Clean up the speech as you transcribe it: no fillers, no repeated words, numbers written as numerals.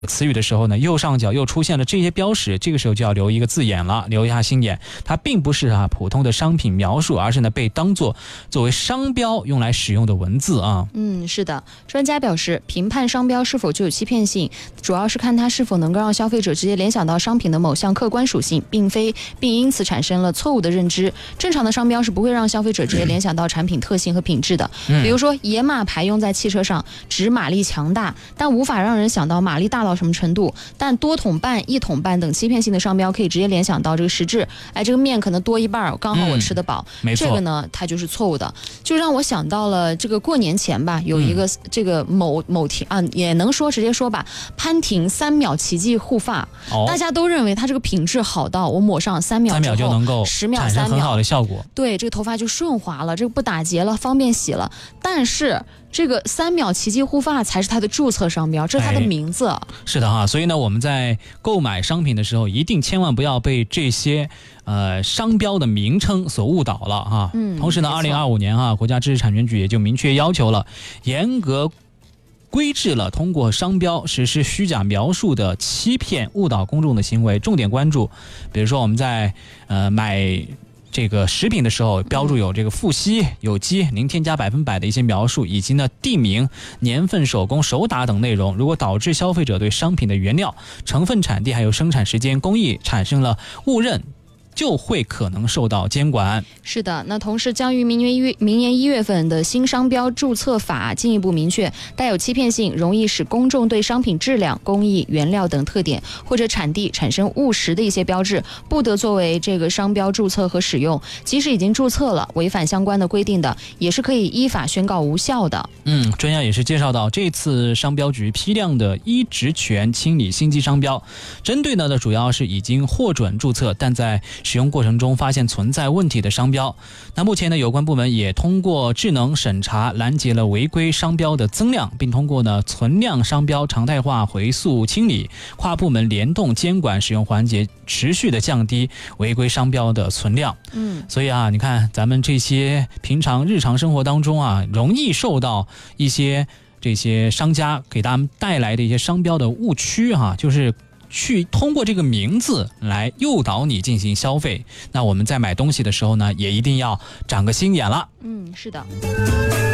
词语的时候呢，右上角又出现了这些标识，这个时候就要留一个字眼了，留一下心眼。它并不是普通的商品描述，而是呢被当作为商标用来使用的文字啊。 是的，专家表示，评判商标是否具有欺骗性，主要是看它是否能够让消费者直接联想到商品的某项客观属性，并因此产生了错误的认知。正常的商标是不会让消费者直接联想到产品特性和品质的。比如说，野马牌用在汽车上，指马力强大，但无法让人想到马力大到什么程度。但多桶半、一桶半等欺骗性的商标可以直接联想到这个实质，这个面可能多一半，刚好我吃得饱。 没错， 这个呢，它就是错误的，就让我想到了这个过年前吧，有一个这个某婷也能说直接说吧，潘婷3秒奇迹护发，大家都认为它这个品质好到我抹上3秒就能够 10秒产生很好的效果， 对，这个头发就顺滑了，这个不打结了，方便洗了。但是这个3秒奇迹护发才是它的注册商标，这是它的名字。 是的所以呢，我们在购买商品的时候，一定千万不要被这些商标的名称所误导了同时呢，2025年国家知识产权局也就明确要求了，严格规制了通过商标实施虚假描述的欺骗误导公众的行为，重点关注比如说我们在买这个食品的时候，标注有这个富硒、有机、零添加100%的一些描述，以及呢地名、年份、手工、手打等内容，如果导致消费者对商品的原料、成分、产地还有生产时间、工艺产生了误认，就会可能受到监管。是的，那同时将于明年1月份的新商标注册法进一步明确，带有欺骗性、容易使公众对商品质量、工艺、原料等特点或者产地产生误识的一些标志，不得作为这个商标注册和使用。即使已经注册了，违反相关的规定的，也是可以依法宣告无效的。 专家也是介绍到，这次商标局批量的依职权清理新机商标，针对的主要是已经获准注册但在使用过程中发现存在问题的商标。那目前呢，有关部门也通过智能审查拦截了违规商标的增量，并通过呢存量商标常态化回溯清理，跨部门联动监管使用环节，持续的降低违规商标的存量。所以你看咱们这些平常日常生活当中容易受到一些这些商家给他们带来的一些商标的误区就是去通过这个名字来诱导你进行消费。那我们在买东西的时候呢，也一定要长个心眼了。 是的。